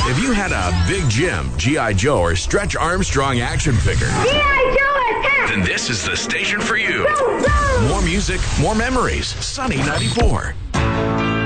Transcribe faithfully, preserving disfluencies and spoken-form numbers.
If you had a Big Jim, G I. Joe, or Stretch Armstrong action figure, G I. Joe attack! then this is the station for you. Go, go! More music, more memories. Sunny ninety-four.